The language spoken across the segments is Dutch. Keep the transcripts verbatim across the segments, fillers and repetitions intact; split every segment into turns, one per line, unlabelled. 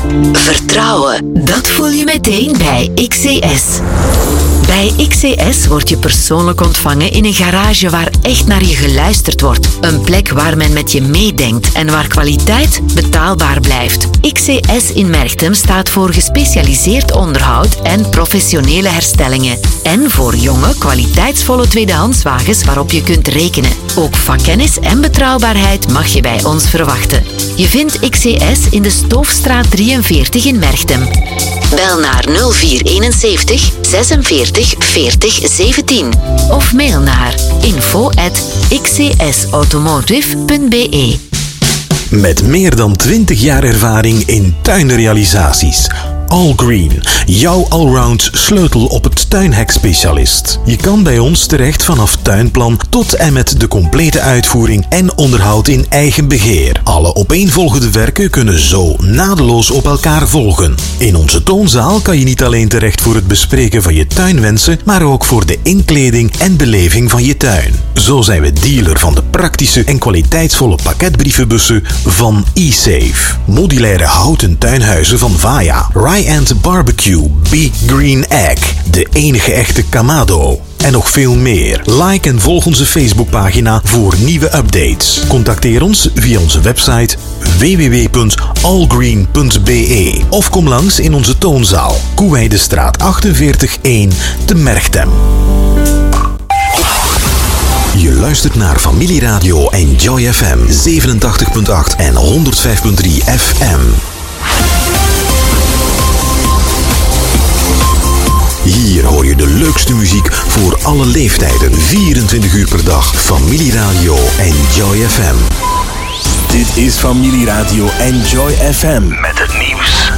Vertrouwen, dat voel je meteen bij X C S. Bij X C S word je persoonlijk ontvangen in een garage waar echt naar je geluisterd wordt. Een plek waar men met je meedenkt en waar kwaliteit betaalbaar blijft. X C S in Merchtem staat voor gespecialiseerd onderhoud en professionele herstellingen. En voor jonge, kwaliteitsvolle tweedehandswagens waarop je kunt rekenen. Ook vakkennis en betrouwbaarheid mag je bij ons verwachten. Je vindt X C S in de Stoofstraat drieënveertig in Merchtem. Bel naar nul vier eenenzeventig zesenveertig veertig zeventien of mail naar info at x c s automotive punt b e.
Met meer dan twintig jaar ervaring in tuinrealisaties. Allgreen, jouw allround sleutel op het tuinhekspecialist. Je kan bij ons terecht vanaf tuinplan tot en met de complete uitvoering en onderhoud in eigen beheer. Alle opeenvolgende werken kunnen zo naadloos op elkaar volgen. In onze toonzaal kan je niet alleen terecht voor het bespreken van je tuinwensen, maar ook voor de inkleding en beleving van je tuin. Zo zijn we dealer van de praktische en kwaliteitsvolle pakketbrievenbussen van e-Safe. Modulaire houten tuinhuizen van Vaya. And Barbecue Big Green Egg, de enige echte Kamado. En nog veel meer. Like en volg onze Facebookpagina voor nieuwe updates. Contacteer ons via onze website w w w punt allgreen punt b e of kom langs in onze toonzaal, Koeweidestraat achtenveertig één te Merchtem. Je luistert naar Familieradio Enjoy F M zevenentachtig punt acht en honderdvijf punt drie F M. Hier hoor je de leukste muziek voor alle leeftijden. vierentwintig uur per dag. Familieradio Enjoy F M.
Dit is Familieradio Enjoy F M. Met het nieuws.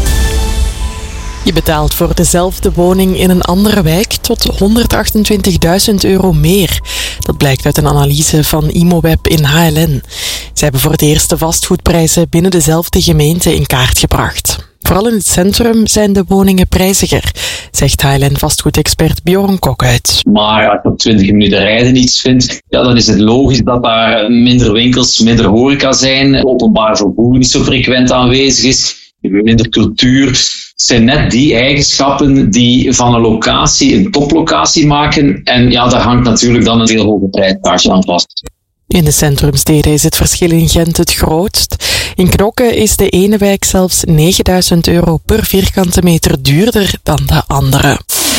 Je betaalt voor dezelfde woning in een andere wijk tot honderdachtentwintigduizend euro meer. Dat blijkt uit een analyse van Imoweb in H L N. Ze hebben voor het eerst de vastgoedprijzen binnen dezelfde gemeente in kaart gebracht. Vooral in het centrum zijn de woningen prijziger, zegt H L N-vastgoedexpert Bjorn Kokhuit.
Maar als je op twintig minuten rijden iets vindt, ja, dan is het logisch dat daar minder winkels, minder horeca zijn, openbaar vervoer niet zo frequent aanwezig is, minder cultuur. Het zijn net die eigenschappen die van een locatie een toplocatie maken. En ja, daar hangt natuurlijk dan een veel hoger prijskaartje aan vast.
In de centrumsteden is het verschil in Gent het grootst. In Knokke is de ene wijk zelfs negenduizend euro per vierkante meter duurder dan de andere.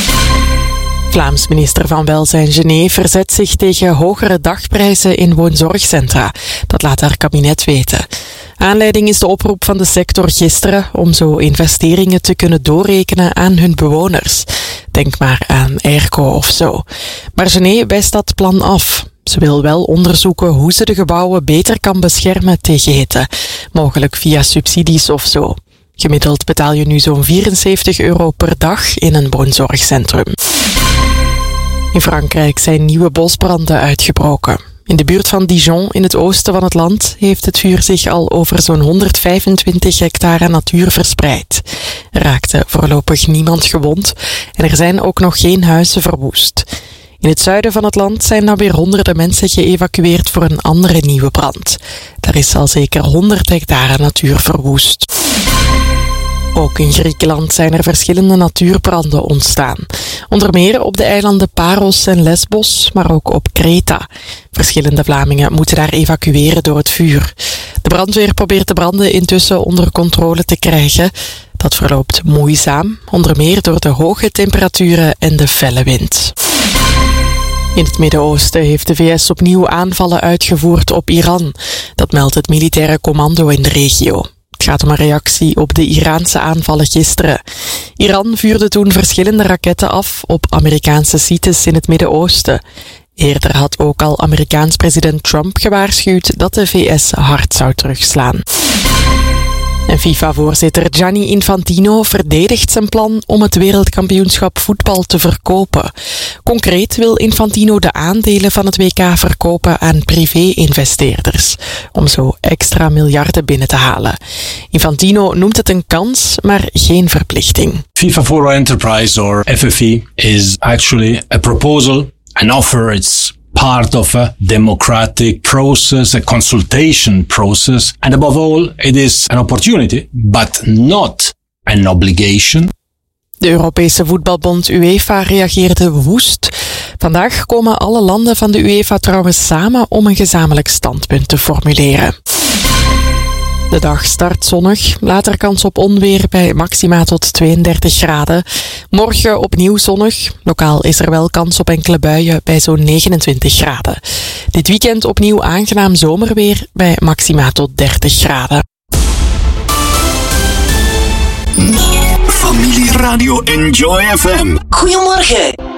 Vlaams minister van Welzijn Gené verzet zich tegen hogere dagprijzen in woonzorgcentra. Dat laat haar kabinet weten. Aanleiding is de oproep van de sector gisteren om zo investeringen te kunnen doorrekenen aan hun bewoners. Denk maar aan Airco of zo. Maar Gené wijst dat plan af. Ze wil wel onderzoeken hoe ze de gebouwen beter kan beschermen tegen hitte. Mogelijk via subsidies of zo. Gemiddeld betaal je nu zo'n vierenzeventig euro per dag in een woonzorgcentrum. In Frankrijk zijn nieuwe bosbranden uitgebroken. In de buurt van Dijon, in het oosten van het land, heeft het vuur zich al over zo'n honderdvijfentwintig hectare natuur verspreid. Er raakte voorlopig niemand gewond en er zijn ook nog geen huizen verwoest. In het zuiden van het land zijn dan weer honderden mensen geëvacueerd voor een andere nieuwe brand. Daar is al zeker honderd hectare natuur verwoest. Ook in Griekenland zijn er verschillende natuurbranden ontstaan. Onder meer op de eilanden Paros en Lesbos, maar ook op Kreta. Verschillende Vlamingen moeten daar evacueren door het vuur. De brandweer probeert de branden intussen onder controle te krijgen. Dat verloopt moeizaam, onder meer door de hoge temperaturen en de felle wind. In het Midden-Oosten heeft de V S opnieuw aanvallen uitgevoerd op Iran. Dat meldt het militaire commando in de regio. Het gaat om een reactie op de Iraanse aanvallen gisteren. Iran vuurde toen verschillende raketten af op Amerikaanse sites in het Midden-Oosten. Eerder had ook al Amerikaans president Trump gewaarschuwd dat de V S hard zou terugslaan. En FIFA-voorzitter Gianni Infantino verdedigt zijn plan om het wereldkampioenschap voetbal te verkopen. Concreet wil Infantino de aandelen van het W K verkopen aan privé-investeerders, om zo extra miljarden binnen te halen. Infantino noemt het een kans, maar geen verplichting.
FIFA for Enterprise, or F F E, is actually a proposal, an offer. It's part of a democratic process, a consultation process, and above all, it is an opportunity, but not an obligation.
De Europese voetbalbond UEFA reageerde woest. Vandaag komen alle landen van de UEFA trouwens samen om een gezamenlijk standpunt te formuleren. De dag start zonnig, later kans op onweer bij maxima tot tweeëndertig graden. Morgen opnieuw zonnig, lokaal is er wel kans op enkele buien bij zo'n negenentwintig graden. Dit weekend opnieuw aangenaam zomerweer bij maxima tot dertig graden.
Familie Radio Enjoy F M.
Goedemorgen.